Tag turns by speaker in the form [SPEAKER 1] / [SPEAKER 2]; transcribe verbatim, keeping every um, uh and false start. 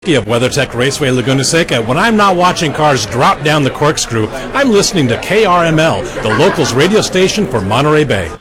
[SPEAKER 1] Of WeatherTech Raceway Laguna Seca, when I'm not watching cars drop down the corkscrew, I'm listening to K R M L, the locals radio station for Monterey Bay.